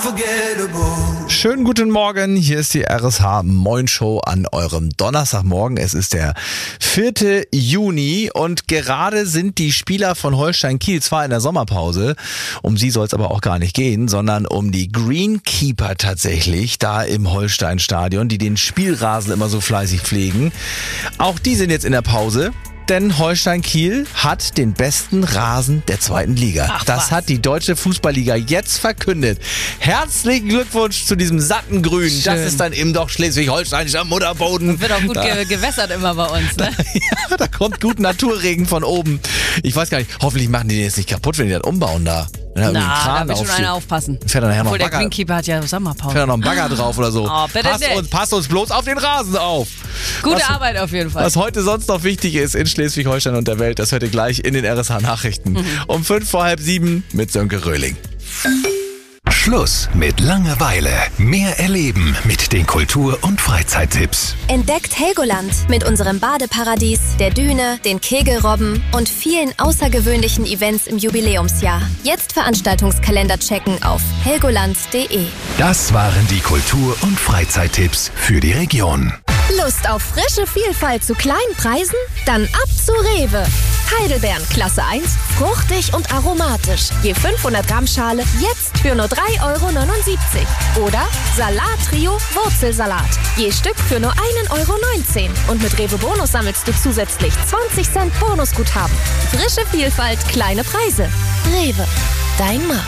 Schönen guten Morgen, hier ist die RSH Moin Show an eurem Donnerstagmorgen. Es ist der 4. Juni und gerade sind die Spieler von Holstein Kiel zwar in der Sommerpause, um sie soll es aber auch gar nicht gehen, sondern um die Greenkeeper tatsächlich da im Holstein-Stadion, die den Spielrasen immer so fleißig pflegen. Auch die sind jetzt in der Pause. Denn Holstein Kiel hat den besten Rasen der 2. Liga. Ach, das was? hat die Deutsche Fußballliga jetzt verkündet. Herzlichen Glückwunsch zu diesem satten Grün. Schön. Das ist dann eben doch schleswig-holsteinischer Mutterboden. Wird auch gut gewässert immer bei uns, ne? Ja, da kommt gut Naturregen von oben. Ich weiß gar nicht, hoffentlich machen die den jetzt nicht kaputt, wenn die das umbauen da. Wenn da irgendwie ein Da Kran wird schon aufsteht. einer aufpassen. Fährt da nachher noch Obwohl, der Bagger, Greenkeeper hat ja Sommerpause. fährt da noch ein Bagger drauf oder so. Oh, bitte nicht. Passt uns bloß auf den Rasen auf. Gute Arbeit auf jeden Fall. Was heute sonst noch wichtig ist in Schleswig-Holstein und der Welt, das hört ihr gleich in den RSH-Nachrichten. Um 6:55 mit Sönke Röhling. Schluss mit Langeweile. Mehr erleben mit den Kultur- und Freizeittipps. Entdeckt Helgoland mit unserem Badeparadies, der Düne, den Kegelrobben und vielen außergewöhnlichen Events im Jubiläumsjahr. Jetzt Veranstaltungskalender checken auf helgoland.de. Das waren die Kultur- und Freizeittipps für die Region. Lust auf frische Vielfalt zu kleinen Preisen? Dann ab zu Rewe. Heidelbeeren Klasse 1, fruchtig und aromatisch. Je 500 Gramm Schale jetzt für nur 3,79 €. Oder Salat-Trio Wurzelsalat. Je Stück für nur 1,19 € Und mit Rewe Bonus sammelst du zusätzlich 20 Cent Bonusguthaben. Frische Vielfalt, kleine Preise. Rewe, dein Markt.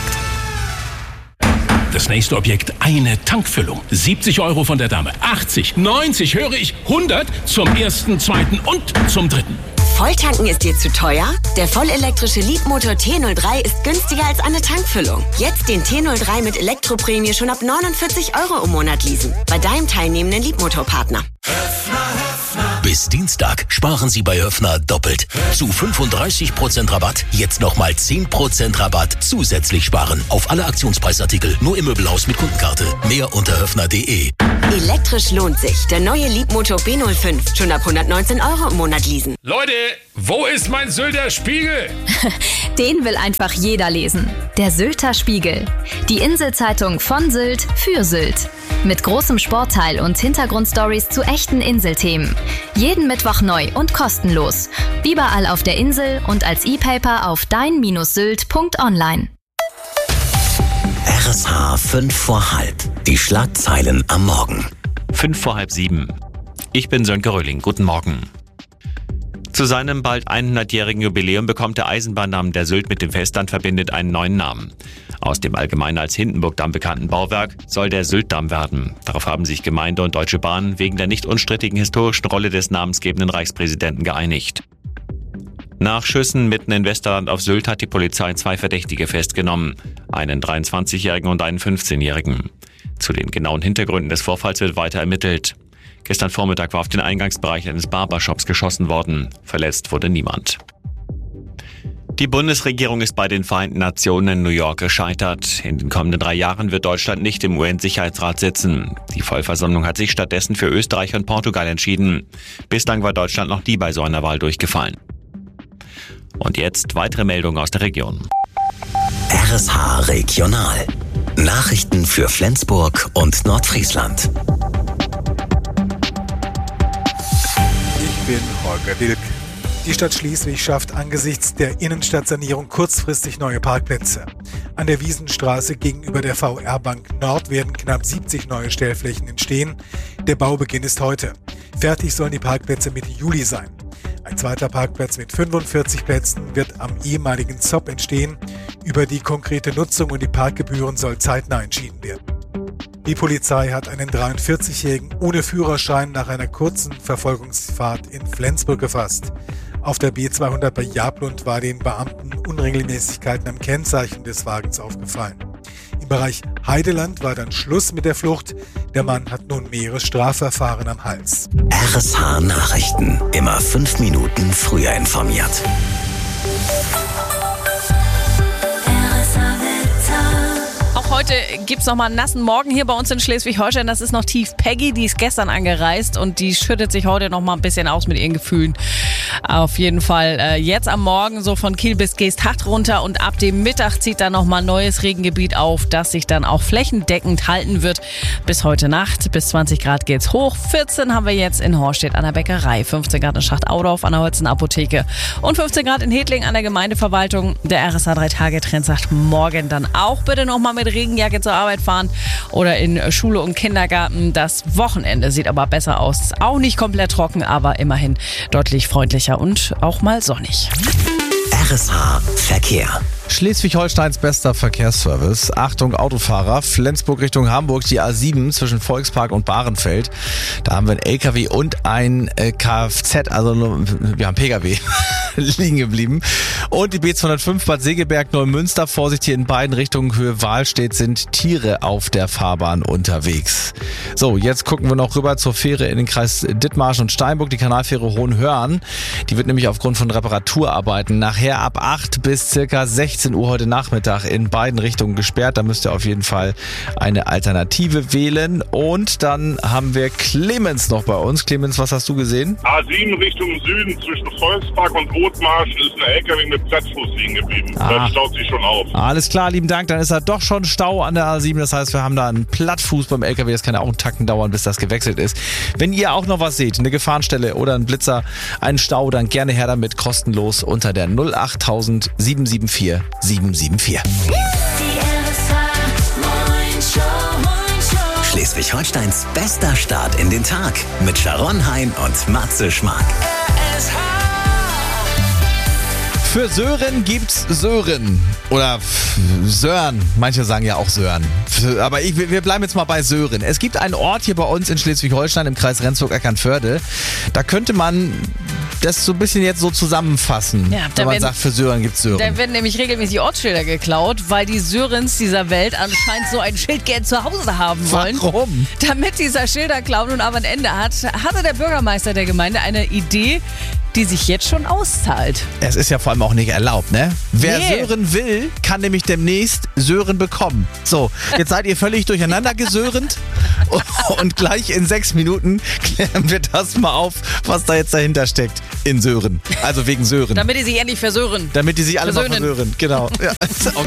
Das nächste Objekt, eine Tankfüllung. 70 € von der Dame, 80, 90, höre ich, 100 zum ersten, zweiten und zum dritten. Volltanken ist dir zu teuer? Der vollelektrische Leapmotor T03 ist günstiger als eine Tankfüllung. Jetzt den T03 mit Elektroprämie schon ab 49 € im Monat leasen. Bei deinem teilnehmenden Leapmotor-Partner. Bis Dienstag sparen Sie bei Höffner doppelt. Zu 35% Rabatt, jetzt nochmal 10% Rabatt zusätzlich sparen. Auf alle Aktionspreisartikel, nur im Möbelhaus mit Kundenkarte. Mehr unter höffner.de. Elektrisch lohnt sich. Der neue Leapmotor B05. Schon ab 119 € im Monat leasen. Leute, wo ist mein Sylter Spiegel? Den will einfach jeder lesen. Der Sylter Spiegel. Die Inselzeitung von Sylt für Sylt. Mit großem Sportteil und Hintergrundstories zu echten Inselthemen. Jeden Mittwoch neu und kostenlos. Überall auf der Insel und als E-Paper auf dein-sylt.online. RSH 5 vor halb. Die Schlagzeilen am Morgen. 6:55. Ich bin Sönke Röhling. Guten Morgen. Zu seinem bald 100-jährigen Jubiläum bekommt der Eisenbahndamm, der Sylt mit dem Festland verbindet, einen neuen Namen. Aus dem allgemein als Hindenburgdamm bekannten Bauwerk soll der Syltdamm werden. Darauf haben sich Gemeinde und Deutsche Bahn wegen der nicht unstrittigen historischen Rolle des namensgebenden Reichspräsidenten geeinigt. Nach Schüssen mitten in Westerland auf Sylt hat die Polizei 2 Verdächtige festgenommen. Einen 23-Jährigen und einen 15-Jährigen. Zu den genauen Hintergründen des Vorfalls wird weiter ermittelt. Gestern Vormittag war auf den Eingangsbereich eines Barbershops geschossen worden. Verletzt wurde niemand. Die Bundesregierung ist bei den Vereinten Nationen in New York gescheitert. In den kommenden 3 Jahren wird Deutschland nicht im UN-Sicherheitsrat sitzen. Die Vollversammlung hat sich stattdessen für Österreich und Portugal entschieden. Bislang war Deutschland noch nie bei so einer Wahl durchgefallen. Und jetzt weitere Meldungen aus der Region. RSH Regional. Nachrichten für Flensburg und Nordfriesland. Ich bin Holger Dilk. Die Stadt Schleswig schafft angesichts der Innenstadtsanierung kurzfristig neue Parkplätze. An der Wiesenstraße gegenüber der VR-Bank Nord werden knapp 70 neue Stellflächen entstehen. Der Baubeginn ist heute. Fertig sollen die Parkplätze Mitte Juli sein. Ein zweiter Parkplatz mit 45 Plätzen wird am ehemaligen ZOP entstehen. Über die konkrete Nutzung und die Parkgebühren soll zeitnah entschieden werden. Die Polizei hat einen 43-Jährigen ohne Führerschein nach einer kurzen Verfolgungsfahrt in Flensburg gefasst. Auf der B200 bei Jablund war den Beamten Unregelmäßigkeiten am Kennzeichen des Wagens aufgefallen. Im Bereich Heideland war dann Schluss mit der Flucht. Der Mann hat nun mehrere Strafverfahren am Hals. RSH Nachrichten. Immer 5 Minuten früher informiert. Auch heute gibt es nochmal einen nassen Morgen hier bei uns in Schleswig-Holstein. Das ist noch Tief Peggy, die ist gestern angereist und die schüttet sich heute nochmal ein bisschen aus mit ihren Gefühlen. Auf jeden Fall jetzt am Morgen so von Kiel bis Geesthacht runter und ab dem Mittag zieht dann nochmal neues Regengebiet auf, das sich dann auch flächendeckend halten wird. Bis heute Nacht, bis 20 Grad geht's hoch. 14 haben wir jetzt in Horstedt an der Bäckerei, 15 Grad in Schacht-Audorf an der Holzenapotheke und 15 Grad in Hedling an der Gemeindeverwaltung. Der RSA 3-Tage-Trend sagt morgen dann auch bitte nochmal mit Regenjacke zur Arbeit fahren oder in Schule und Kindergarten. Das Wochenende sieht aber besser aus. Auch nicht komplett trocken, aber immerhin deutlich freundlicher und auch mal sonnig. RSA Verkehr. Schleswig-Holsteins bester Verkehrsservice. Achtung Autofahrer, Flensburg Richtung Hamburg, die A7 zwischen Volkspark und Bahrenfeld. Da haben wir einen LKW und ein Kfz, also wir haben Pkw liegen geblieben. Und die B205 Bad Segeberg Neumünster. Vorsicht, hier in beiden Richtungen Höhe Wahlstedt sind Tiere auf der Fahrbahn unterwegs. So, jetzt gucken wir noch rüber zur Fähre in den Kreis Dithmarschen und Steinburg, die Kanalfähre Hohenhörn. Die wird nämlich aufgrund von Reparaturarbeiten nachher ab 8 bis circa 16 Uhr heute Nachmittag in beiden Richtungen gesperrt. Da müsst ihr auf jeden Fall eine Alternative wählen. Und dann haben wir Clemens noch bei uns. Clemens, was hast du gesehen? A7 Richtung Süden zwischen Volkspark und Othmarschen ist ein LKW mit Plattfuß liegen geblieben. Das staut sich schon auf. Alles klar, lieben Dank. Dann ist da doch schon Stau an der A7. Das heißt, wir haben da einen Plattfuß beim LKW. Das kann ja auch einen Tacken dauern, bis das gewechselt ist. Wenn ihr auch noch was seht, eine Gefahrenstelle oder einen Blitzer, einen Stau, dann gerne her damit, kostenlos unter der 08000 774 774. Schleswig-Holsteins bester Start in den Tag mit Sharon Hein und Matze Schmark. Für Sören gibt's Sören. Oder Sören. Manche sagen ja auch Sören. Aber wir bleiben jetzt mal bei Sören. Es gibt einen Ort hier bei uns in Schleswig-Holstein im Kreis Rendsburg-Eckernförde. Da könnte man das so ein bisschen jetzt so zusammenfassen, ja, wenn man sagt, für Sören gibt's Sören. Da werden nämlich regelmäßig Ortsschilder geklaut, weil die Sörens dieser Welt anscheinend so ein Schild gern zu Hause haben wollen. Warum? Damit dieser Schilderclown nun aber ein Ende hat, hatte der Bürgermeister der Gemeinde eine Idee, die sich jetzt schon auszahlt. Es ist ja vor allem auch nicht erlaubt, ne? Wer Sören will, kann nämlich demnächst Sören bekommen. So, jetzt seid ihr völlig durcheinander gesörend und gleich in 6 Minuten klären wir das mal auf, was da jetzt dahinter steckt in Sören. Also wegen Sören. Damit die sich endlich versören. Damit die sich alle mal versören, genau. Ja.